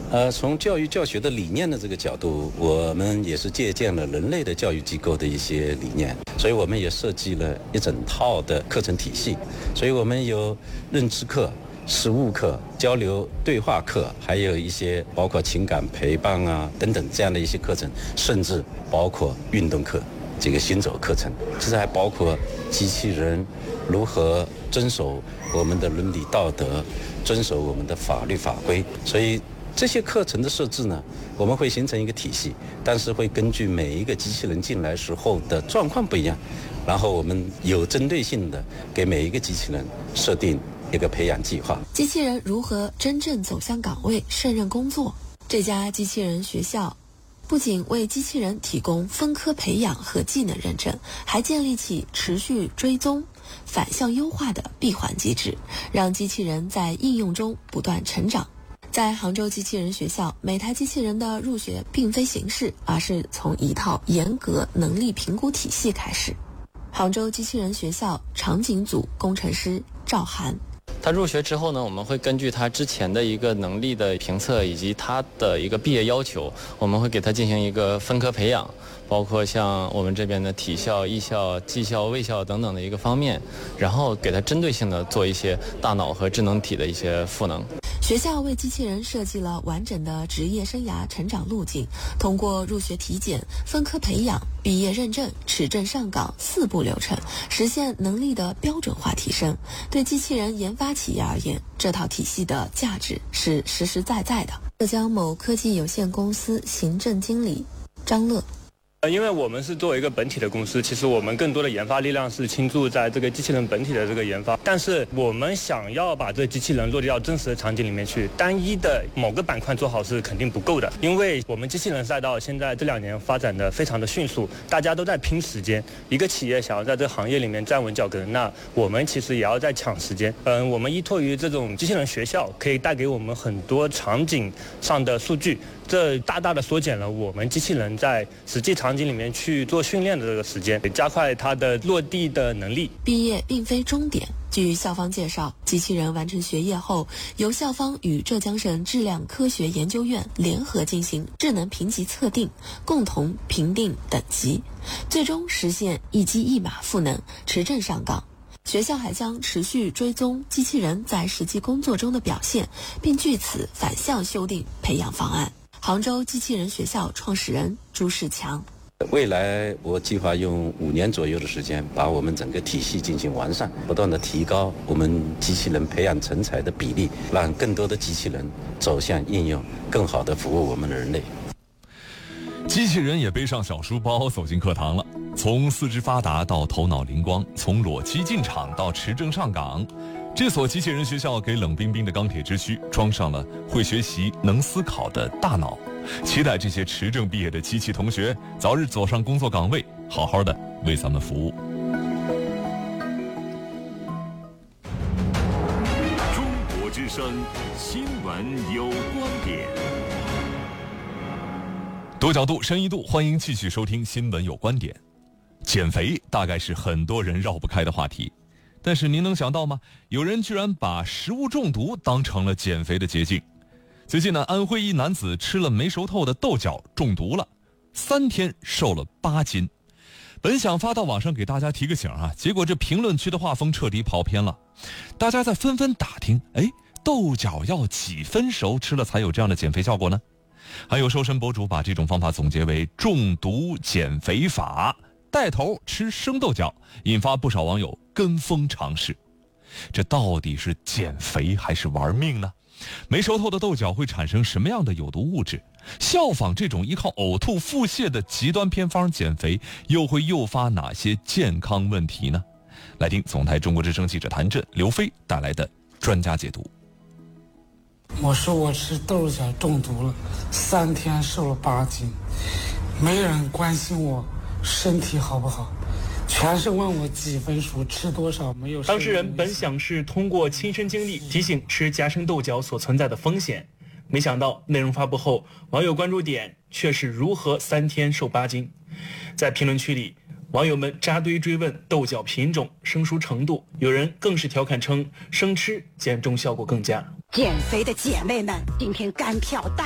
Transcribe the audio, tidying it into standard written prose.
从教育教学的理念的这个角度，我们也是借鉴了人类的教育机构的一些理念，所以我们也设计了一整套的课程体系。所以我们有认知课、实务课、交流对话课，还有一些包括情感陪伴啊等等这样的一些课程，甚至包括运动课、这个行走课程，其实还包括机器人如何遵守我们的伦理道德，遵守我们的法律法规。所以这些课程的设置呢，我们会形成一个体系，但是会根据每一个机器人进来时候的状况不一样，然后我们有针对性的给每一个机器人设定一个培养计划。 机器人如何真正走向岗位，胜任工作？这家机器人学校不仅为机器人提供分科培养和技能认证，还建立起持续追踪、反向优化的闭环机制，让机器人在应用中不断成长。在杭州机器人学校，每台机器人的入学并非形式，而是从一套严格能力评估体系开始。杭州机器人学校场景组工程师赵涵， 他入学之后呢，我们会根据他之前的一个能力的评测以及他的一个毕业要求，我们会给他进行一个分科培养，包括像我们这边的体校、艺校、技校、卫校等等的一个方面，然后给他针对性的做一些大脑和智能体的一些赋能。 学校为机器人设计了完整的职业生涯成长路径，通过入学体检、分科培养、毕业认证、持证上岗4步流程，实现能力的标准化提升。对机器人研发企业而言，这套体系的价值是实实在在的。浙江某科技有限公司行政经理张乐， 因为我们是作为一个本体的公司，其实我们更多的研发力量是倾注在这个机器人本体的这个研发，但是我们想要把这个机器人落地到真实的场景里面去，单一的某个板块做好是肯定不够的，因为我们机器人赛道现在这2年发展的非常的迅速，大家都在拼时间，一个企业想要在这个行业里面站稳脚跟，那我们其实也要在抢时间。我们依托于这种机器人学校，可以带给我们很多场景上的数据，这大大的缩减了我们机器人在实际场景里面去做训练的这个时间，加快它的落地的能力。 毕业并非终点。据校方介绍，机器人完成学业后，由校方与浙江省质量科学研究院联合进行智能评级测定，共同评定等级，最终实现一机一码赋能，持证上岗。学校还将持续追踪机器人在实际工作中的表现，并据此反向修订培养方案。杭州机器人学校创始人朱世强， 未来我计划用5年左右的时间，把我们整个体系进行完善，不断的提高我们机器人培养成才的比例，让更多的机器人走向应用，更好的服务我们的人类。 机器人也背上小书包走进课堂了，从四肢发达到头脑灵光，从裸期进场到持证上岗，这所机器人学校给冷冰冰的钢铁之躯装上了会学习、能思考的大脑，期待这些持证毕业的机器同学早日走上工作岗位，好好的为咱们服务。 中国之声，新闻有观点。 多角度、深一度，欢迎继续收听《新闻有观点》。减肥大概是很多人绕不开的话题，但是您能想到吗？有人居然把食物中毒当成了减肥的捷径。最近呢，安徽一男子吃了没熟透的豆角中毒了，3天瘦了8斤。本想发到网上给大家提个醒啊，结果这评论区的画风彻底跑偏了，大家在纷纷打听，豆角要几分熟吃了才有这样的减肥效果呢？还有瘦身博主把这种方法总结为中毒减肥法，带头吃生豆角，引发不少网友跟风尝试。这到底是减肥还是玩命呢？没熟透的豆角会产生什么样的有毒物质？效仿这种依靠呕吐腹泻的极端偏方减肥，又会诱发哪些健康问题呢？来听总台中国之声记者谭震、刘飞带来的专家解读。 我说我吃豆角中毒了，3天瘦了8斤，没人关心我身体好不好，全是问我几分熟，吃多少，没有。 当事人本想是通过亲身经历提醒吃夹生豆角所存在的风险，没想到内容发布后，网友关注点却是如何3天瘦8斤。在评论区里，网友们扎堆追问豆角品种、生熟程度，有人更是调侃称生吃减重效果更佳。 减肥的姐妹们，今天干票大